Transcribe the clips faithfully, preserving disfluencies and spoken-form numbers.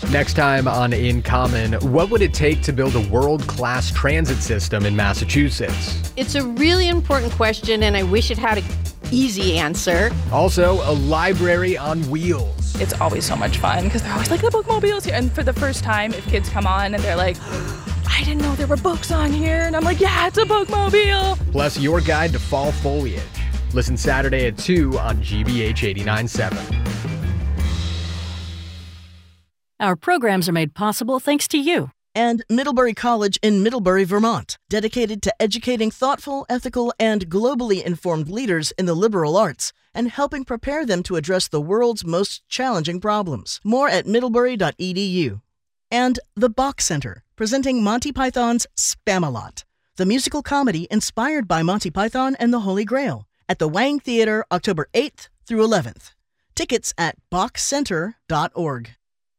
Next time on In Common, what would it take to build a world-class transit system in Massachusetts? It's a really important question, and I wish it had an easy answer. Also, a library on wheels. It's always so much fun because they're always like, the bookmobile's here. And for the first time, if kids come on and they're like, I didn't know there were books on here. And I'm like, yeah, it's a bookmobile. Plus, your guide to fall foliage. Listen Saturday at two on G B H eighty-nine point seven. Our programs are made possible thanks to you. And Middlebury College in Middlebury, Vermont, dedicated to educating thoughtful, ethical, and globally informed leaders in the liberal arts and helping prepare them to address the world's most challenging problems. More at middlebury dot e d u. And The Bach Center, presenting Monty Python's Spam-A-Lot, the musical comedy inspired by Monty Python and the Holy Grail, at the Wang Theater, October eighth through eleventh. Tickets at bach center dot org.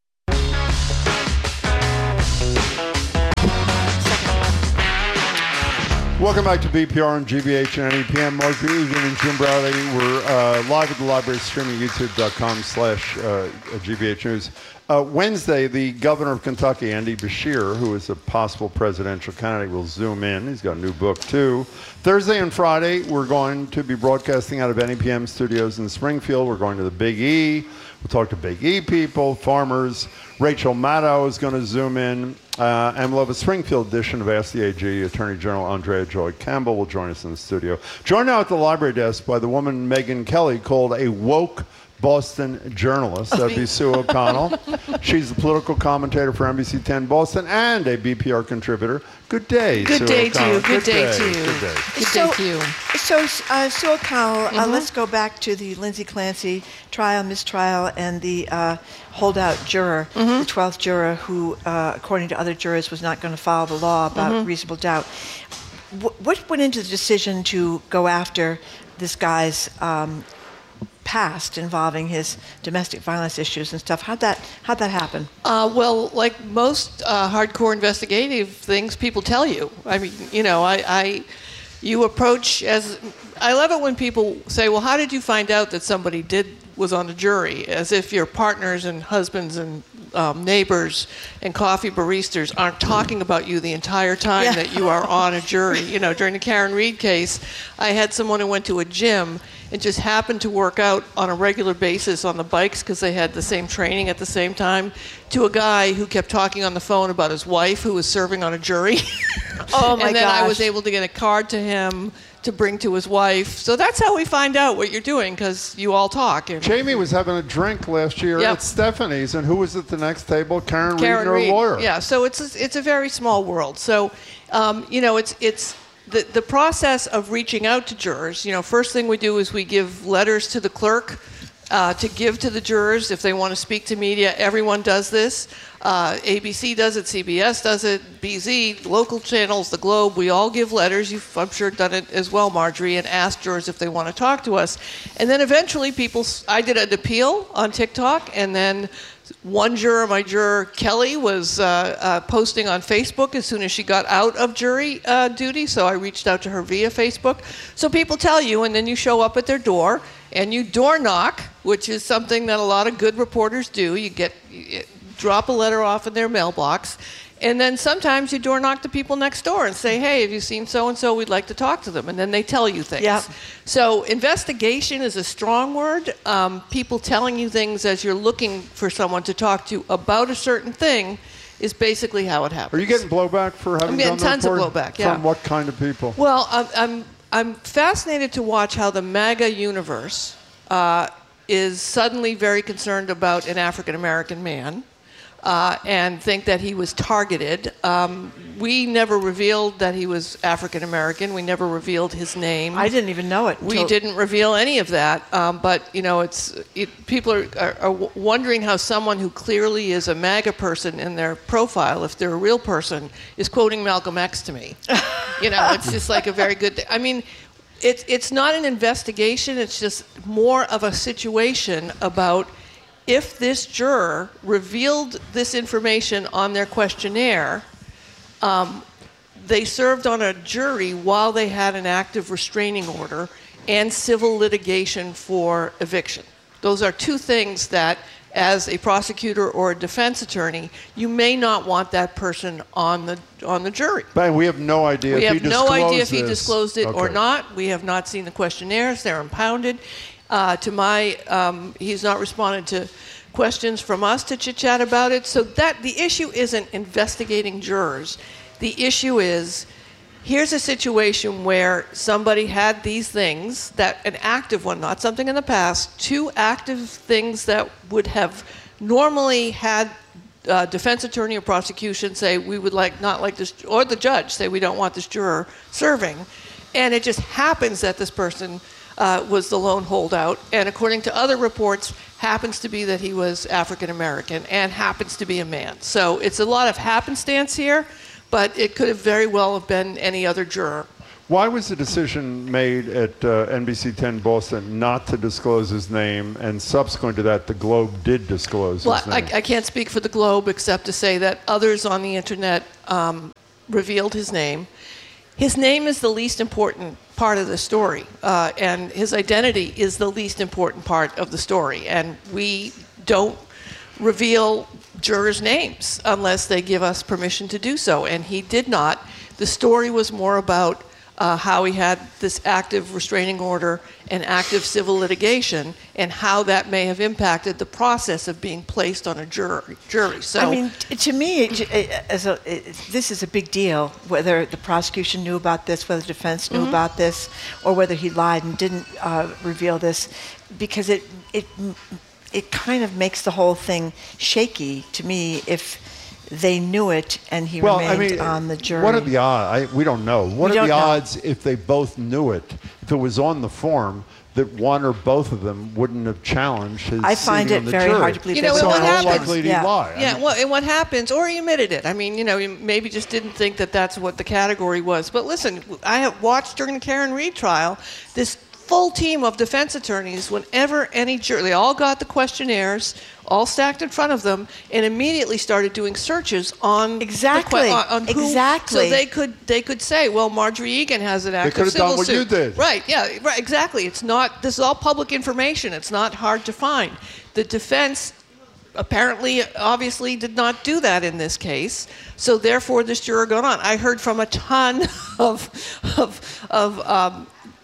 Welcome back to B P R on G B H and N E P M. Mark Fusion and Jim Browley. We're uh, live at the library, streaming youtube.com slash G B H News. Uh, Wednesday, the governor of Kentucky, Andy Beshear, who is a possible presidential candidate, will zoom in. He's got a new book, too. Thursday and Friday, we're going to be broadcasting out of N E P M studios in Springfield. We're going to the Big E. We'll talk to Big E people, farmers. Rachel Maddow is going to zoom in. Uh, and we'll have a Springfield edition of Ask the A G. Attorney General Andrea Joy Campbell will join us in the studio. Joined now at the library desk by the woman Megyn Kelly, called a woke Boston journalist. That'd be Sue O'Connell. She's the political commentator for N B C ten Boston and a B P R contributor. Good day, Good Sue day O'Connell. to you. Good, Good day, day to you. Good day. Good So- day to you. So, uh, Sue O'Connell, uh, Mhm. let's go back to the Lindsay Clancy trial, mistrial, and the uh, holdout juror, Mhm. the twelfth juror who, uh, according to other jurors, was not going to follow the law about Mhm. reasonable doubt. Wh- what went into the decision to go after this guy's um, past involving his domestic violence issues and stuff? How'd that, how'd that happen? Uh, well, like most uh, hardcore investigative things, people tell you. I mean, you know, I, I, you approach as. I love it when people say, "Well, how did you find out that somebody did was on a jury?" As if your partners and husbands and um, neighbors and coffee baristas aren't talking about you the entire time Yeah. that you are on a jury. You know, during the Karen Reed case, I had someone who went to a gym and just happened to work out on a regular basis on the bikes because they had the same training at the same time, to a guy who kept talking on the phone about his wife who was serving on a jury. Oh my And then I was gosh. able to get a card to him to bring to his wife. So that's how we find out what you're doing, because you all talk. And Jamie was having a drink last year Yep. at Stephanie's, and who was at the next table? Karen, Karen Reed, Reed. her lawyer. Yeah, so it's a, it's a very small world. So, um, you know, it's it's the the process of reaching out to jurors. You know, first thing we do is we give letters to the clerk uh, to give to the jurors if they want to speak to media. Everyone does this. Uh, A B C does it, C B S does it, B Z, local channels, the Globe. We all give letters. You've, I'm sure, done it as well, Marjorie, and asked jurors if they want to talk to us. And then eventually people, I did an appeal on TikTok, and then one juror, my juror Kelly, was uh, uh, posting on Facebook as soon as she got out of jury uh, duty, so I reached out to her via Facebook. So people tell you, and then you show up at their door, and you door knock, which is something that a lot of good reporters do. You get... You, drop a letter off in their mailbox, and then sometimes you door knock the people next door and say, hey, have you seen so-and-so? We'd like to talk to them. And then they tell you things. Yep. So investigation is a strong word. Um, people telling you things as you're looking for someone to talk to about a certain thing is basically how it happens. Are you getting blowback for having I'm getting done the tons of reporting? blowback, yeah. From what kind of people? Well, I'm, I'm, I'm fascinated to watch how the MAGA universe uh, is suddenly very concerned about an African-American man. Uh, and think that he was targeted. Um, we never revealed that he was African American. We never revealed his name. I didn't even know it. We until- didn't reveal any of that. Um, but you know, it's it, people are, are, are wondering how someone who clearly is a MAGA person in their profile, if they're a real person, is quoting Malcolm X to me. You know, it's just like a very good thing. I mean. It's it's not an investigation. It's just more of a situation about. If this juror revealed this information on their questionnaire, um, they served on a jury while they had an active restraining order and civil litigation for eviction. Those are two things that, as a prosecutor or a defense attorney, you may not want that person on the on the jury. But we have no idea we if have he no disclosed idea if he this. disclosed it or Okay. not. We have not seen the questionnaires. They're impounded. Uh, to my, um, he's not responded to questions from us to chit-chat about it. So that the issue isn't investigating jurors. The issue is, here's a situation where somebody had these things, that an active one, not something in the past, two active things that would have normally had uh, defense attorney or prosecution say, we would like not like this, or the judge say, we don't want this juror serving. And it just happens that this person uh, was the lone holdout, and according to other reports, happens to be that he was African American and happens to be a man. So it's a lot of happenstance here, but it could have very well have been any other juror. Why was the decision made at uh, N B C ten Boston not to disclose his name, and subsequent to that, the Globe did disclose Well, his I, name? I can't speak for the Globe except to say that others on the internet um, revealed his name. His name is the least important part of the story, uh, and his identity is the least important part of the story. And we don't reveal jurors' names unless they give us permission to do so, and he did not. The story was more about uh, how he had this active restraining order and active civil litigation, and how that may have impacted the process of being placed on a jury. jury. So, I mean, t- to me, it, it, as a, it, this is a big deal, whether the prosecution knew about this, whether the defense knew Mm-hmm. about this, or whether he lied and didn't uh, reveal this, because it, it, it kind of makes the whole thing shaky to me if they knew it and he well, remained I mean, on the jury. what are the odds? I, we don't know. What We are the don't know. odds if they both knew it, if it was on the form, that one or both of them wouldn't have challenged his I find seating it on the very jury? hard to believe You know, that and So what how happens- likely did he Yeah. lie? I yeah, mean, well, and what happens, or he admitted it. I mean, you know, he maybe just didn't think that that's what the category was. But listen, I have watched during the Karen Reed trial this full team of defense attorneys, whenever any jury, they all got the questionnaires, all stacked in front of them, and immediately started doing searches on Exactly. The, que- on, on who, Exactly. So they could they could say, well, Marjorie Egan has an active could have civil done what suit. you did. Right? Yeah. Right. Exactly. It's not. This is all public information. It's not hard to find. The defense apparently, obviously, did not do that in this case. So therefore, this juror got on. I heard from a ton of of of. Um,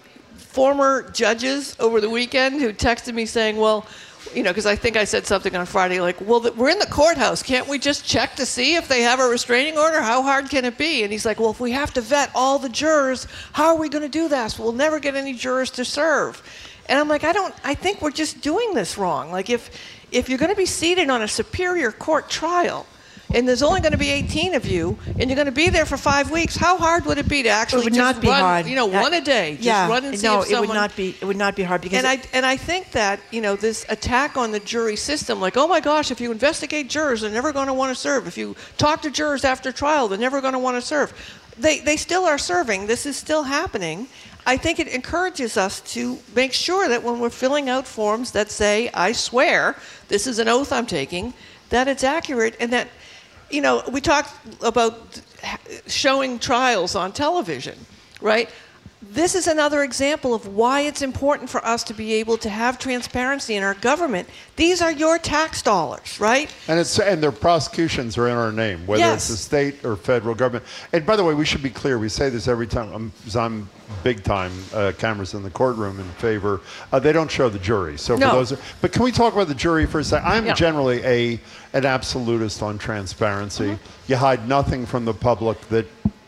former judges over the weekend who texted me saying, well, you know, because I think I said something on Friday like, well, th- we're in the courthouse. Can't we just check to see if they have a restraining order? How hard can it be? And he's like, well, if we have to vet all the jurors, how are we going to do that? We'll never get any jurors to serve. And I'm like, I don't, I think we're just doing this wrong. Like if, if you're going to be seated on a superior court trial, and there's only going to be eighteen of you, and you're going to be there for five weeks. How hard would it be to actually it would just not be run, hard. you know, Uh, one a day, just yeah, run and see no, if someone... it would not be. It would not be hard because. And it- I and I think that, you know, this attack on the jury system, like, oh my gosh, if you investigate jurors, they're never going to want to serve. If you talk to jurors after trial, they're never going to want to serve. They they still are serving. This is still happening. I think it encourages us to make sure that when we're filling out forms that say, I swear, this is an oath I'm taking, that it's accurate, and that, you know, we talked about showing trials on television, right? This is another example of why it's important for us to be able to have transparency in our government. These are your tax dollars, right? And it's and their prosecutions are in our name, whether Yes. it's the state or federal government. And by the way, we should be clear. We say this every time. I'm, 'cause I'm big time uh, cameras in the courtroom in favor. Uh, they don't show the jury. So for No. those, but can we talk about the jury for a second? I'm Yeah. generally a an absolutist on transparency. Mm-hmm. You hide nothing from the public that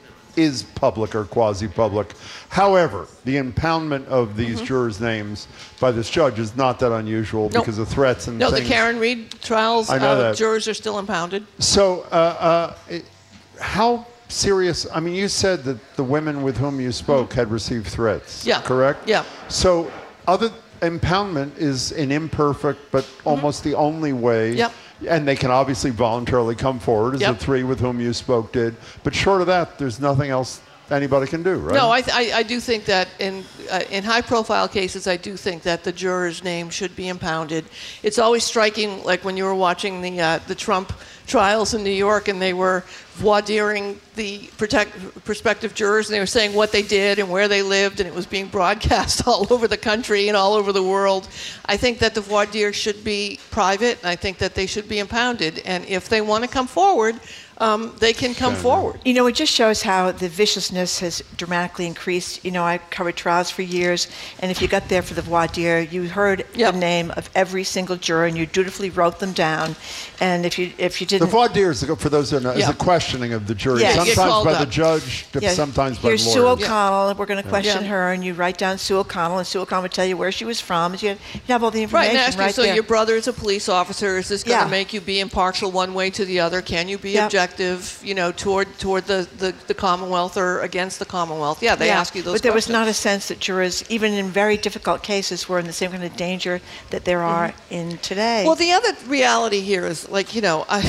is public or quasi-public. However, the impoundment of these Mm-hmm. jurors' names by this judge is not that unusual Nope. because of threats and No, the things. Karen Reed trials, I know uh, that. jurors are still impounded. So, uh, uh, it- how serious? I mean, you said that the women with whom you spoke had received threats. Yeah. Correct? Yeah. So, other impoundment is an imperfect but almost the only way. Yep. And they can obviously voluntarily come forward, as Yep. the three with whom you spoke did. But short of that, there's nothing else anybody can do, right? No, I, th- I, I do think that in uh, in high-profile cases, I do think that the juror's name should be impounded. It's always striking, like when you were watching the uh, the Trump trials in New York, and they were voir diring the protect, prospective jurors, and they were saying what they did and where they lived, and it was being broadcast all over the country and all over the world. I think that the voir dire should be private, and I think that they should be impounded. And if they want to come forward, um, they can come forward. You know, it just shows how the viciousness has dramatically increased. You know, I covered trials for years, and if you got there for the voir dire, you heard Yep. the name of every single juror, and you dutifully wrote them down. And if you if you didn't, The voir dire, is, for those who don't know, is Yeah. a questioning of the jury, Yeah, you get sometimes called by up. the judge, Yeah, sometimes by here's the Sue lawyer. O'Connell. We're going to question Yeah. her, and you write down Sue O'Connell, and Sue O'Connell would tell you where she was from. You have, you have all the Right, information and ask right you, so there. your brother is a police officer. Is this going to Yeah. make you be impartial one way to the other? Can you be Yep. objective, you know, toward toward the, the, the Commonwealth or against the Commonwealth? Yeah, they Yeah, ask you those but there was questions. not a sense that jurors, even in very difficult cases, were in the same kind of danger that there are in today. Well, the other reality here is, like, you know, I,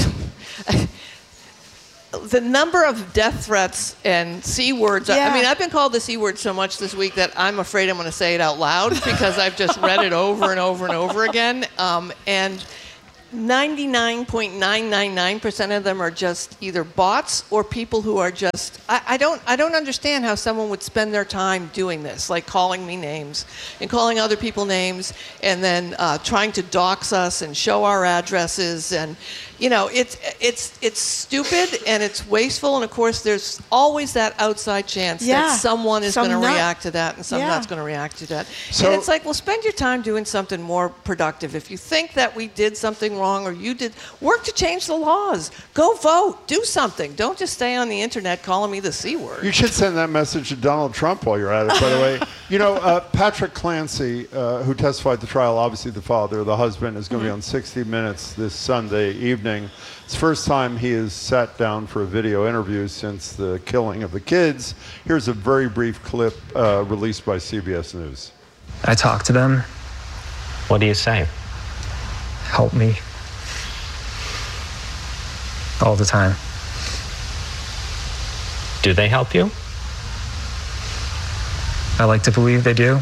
the number of death threats and C words. I Yeah. mean, I've been called the C word so much this week that I'm afraid I'm going to say it out loud because I've just read it over and over and over again. Um, and ninety-nine point nine nine nine percent of them are just either bots or people who are just I, I don't I don't understand how someone would spend their time doing this, like calling me names and calling other people names and then uh, trying to dox us and show our addresses, and you know, it's it's it's stupid and it's wasteful, and of course there's always that outside chance Yeah, that someone is some going to nut. react to that and some Yeah. nut's going to react to that. So- and it's like, well, spend your time doing something more productive. If you think that we did something wrong or you did, work to change the laws. Go vote. Do something. Don't just stay on the internet calling me the C word. You should send that message to Donald Trump while you're at it, by the way. You know, uh, Patrick Clancy, uh, who testified at the trial, obviously the father, the husband, is going to be on sixty minutes this Sunday evening. It's the first time he has sat down for a video interview since the killing of the kids. Here's a very brief clip uh, released by C B S News. I talk to them. What do you say? Help me. All the time. Do they help you? I like to believe they do.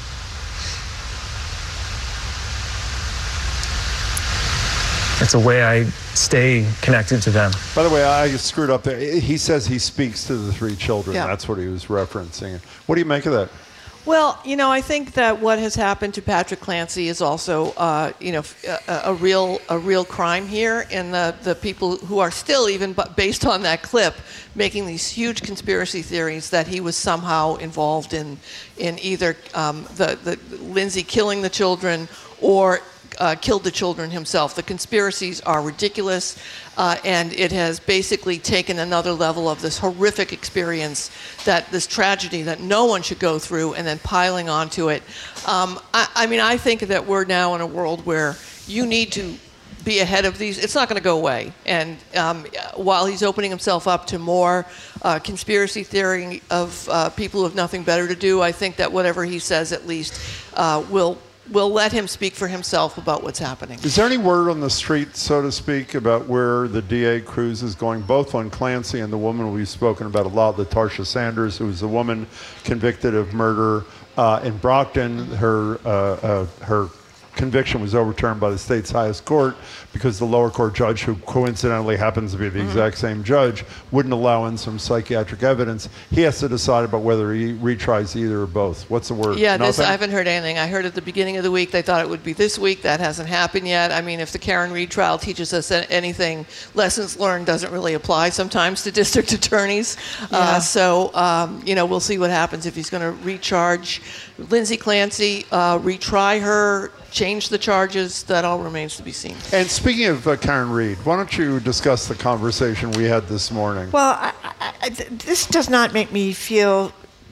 It's a way I stay connected to them. By the way, I screwed up there. He says he speaks to the three children. Yeah. That's what he was referencing. What do you make of that? Well, you know, I think that what has happened to Patrick Clancy is also, uh, you know, a, a real a real crime here, and the, the people who are still, even bu- based on that clip, making these huge conspiracy theories that he was somehow involved in in either um, the, the Lindsay killing the children or Uh, killed the children himself. The conspiracies are ridiculous, uh, and it has basically taken another level of this horrific experience, that this tragedy that no one should go through, and then piling onto it. Um, I, I mean, I think that we're now in a world where you need to be ahead of these. It's not going to go away. And um, while he's opening himself up to more uh, conspiracy theory of uh, people who have nothing better to do, I think that whatever he says at least uh, will We'll let him speak for himself about what's happening. Is there any word on the street, so to speak, about where the D A Cruz is going, both on Clancy and the woman we've spoken about a lot, Latarsha Sanders, who was the woman convicted of murder uh, in Brockton? Her uh, uh, her conviction was overturned by the state's highest court because the lower court judge, who coincidentally happens to be the mm-hmm. exact same judge, wouldn't allow in some psychiatric evidence. He has to decide about whether he retries either or both. What's the word? Yeah, this, Nothing? I haven't heard anything. I heard at the beginning of the week they thought it would be this week. That hasn't happened yet. I mean, if the Karen Reed trial teaches us anything, lessons learned doesn't really apply sometimes to district attorneys. Yeah. Uh, so, um, you know, we'll see what happens if he's going to recharge Lindsay Clancy, uh, retry her, change the charges. That all remains to be seen. And speaking of uh, Karen Reed, why don't you discuss the conversation we had this morning? Well, I, I, th- this does not make me feel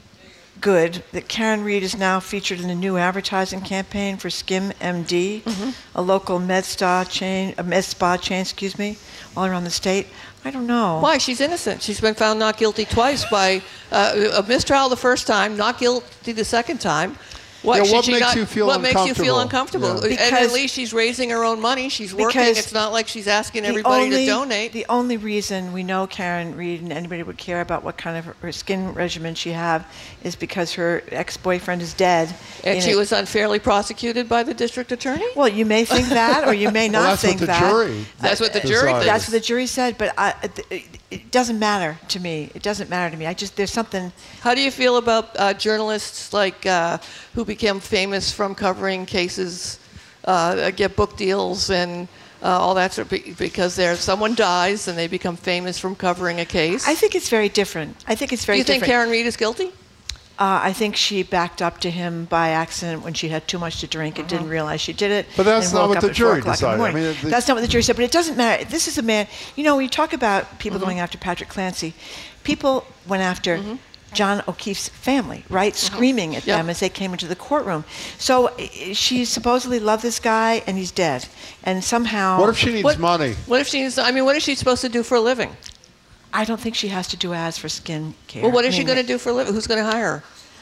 good that Karen Reed is now featured in a new advertising campaign for Skim M D, mm-hmm. a local med spa chain, a med spa chain, excuse me, all around the state. I don't know. Why? She's innocent. She's been found not guilty twice by uh, a mistrial the first time, not guilty the second time. What, Yeah, should what she makes not- you feel what makes you feel uncomfortable? uncomfortable? Yeah. And Because- at least she's raising her own money. She's working. Because It's not like she's asking The everybody only- to donate. The only reason we know Karen Reed and anybody would care about what kind of her skin regimen she have is because her ex-boyfriend is dead. And in she a- was unfairly prosecuted by the district attorney? Well, you may think that, or you may Well, not that's what think the that. jury That's what the decided. jury thinks. That's what the jury said, but I, it, it doesn't matter to me. It doesn't matter to me. I just there's something. How do you feel about uh, journalists like uh, who became famous from covering cases, uh, get book deals and uh, all that sort of, because there's someone dies and they become famous from covering a case? I think it's very different. I think it's very do you think different. Karen Reed is guilty? Uh, I think she backed up to him by accident when she had too much to drink and didn't realize she did it. But that's and not woke what up the at four jury o'clock in the decided. I morning. mean, the- That's not what the jury said, but it doesn't matter. This is a man, you know, when you talk about people going after Patrick Clancy, people went after John O'Keefe's family, right? Screaming at Yep. them as they came into the courtroom. So i- she supposedly loved this guy and he's dead. And somehow... What if she needs What- money? What if she's, I mean, what is she supposed to do for a living? I don't think she has to do ads for skin care. Well, what is I she mean, going to do for a living? Who's going to hire her?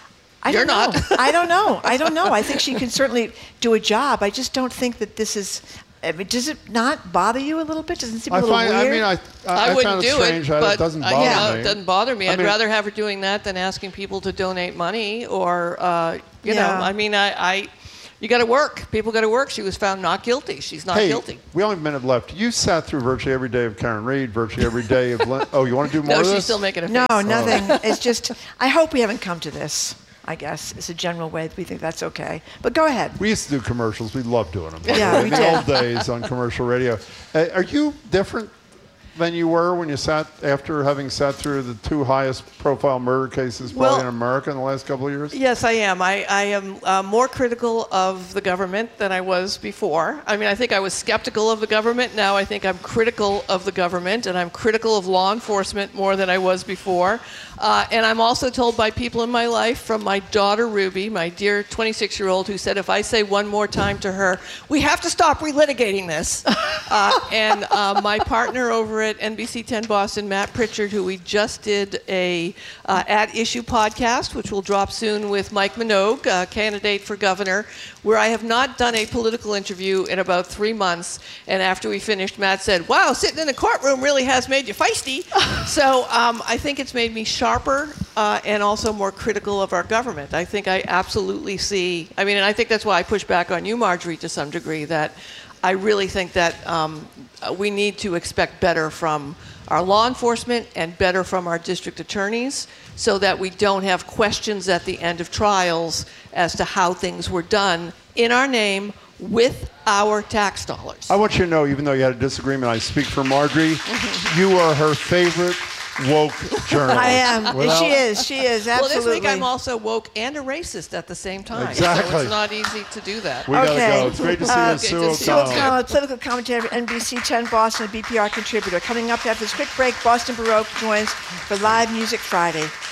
I You're don't not. know. I don't know. I don't know. I think she can certainly do a job. I just don't think that this is. I mean, does it not bother you a little bit? Doesn't it seem a I little find. weird? I mean, I. I, I, I wouldn't found it do strange. it, I- but it doesn't uh, bother you know, me. it doesn't bother me. I I'd mean- rather have her doing that than asking people to donate money or, uh, you know, Yeah. I mean, I, I you got to work. People got to work. She was found not guilty. She's not hey, guilty. we only have a minute left. You sat through virtually every day of Karen Reed, virtually every day of. Lin- oh, you want to do more No, of she's this? still making a no, face. nothing. It's just. I hope we haven't come to this. I guess it's a general way that we think that's okay. But go ahead. We used to do commercials. We loved doing them. Yeah, in we the did. old days on commercial radio. Uh, are you different than you were when you sat after having sat through the two highest profile murder cases probably Well- in America in the last couple of years? Yes, I am. I, I am uh, more critical of the government than I was before. I mean, I think I was skeptical of the government. Now I think I'm critical of the government, and I'm critical of law enforcement more than I was before. Uh, and I'm also told by people in my life, from my daughter Ruby, my dear twenty-six-year-old, who said if I say one more time to her, we have to stop relitigating this. uh, and uh, my partner over at N B C ten Boston, Matt Pritchard, who we just did a uh, At Issue podcast, which will drop soon with Mike Minogue, uh, candidate for governor, where I have not done a political interview in about three months. And after we finished, Matt said, wow, sitting in the courtroom really has made you feisty. So um, I think it's made me sharper uh, and also more critical of our government. I think I absolutely see, I mean, and I think that's why I push back on you, Marjorie, to some degree, that I really think that um, we need to expect better from our law enforcement and better from our district attorneys so that we don't have questions at the end of trials as to how things were done in our name with our tax dollars. I want you to know, even though you had a disagreement, I speak for Marjorie. You are her favorite woke journalist. I am. Without- She is. She is Well, absolutely. this week I'm also woke and a racist at the same time. So Exactly. it's not easy to do that. We gotta Okay. go. It's great to see Uh, you, okay, Sue to see you. Sue O'Connell. O'Connell, political commentator, N B C ten Boston, a B P R contributor. Coming up after this quick break, Boston Baroque joins for Live Music Friday.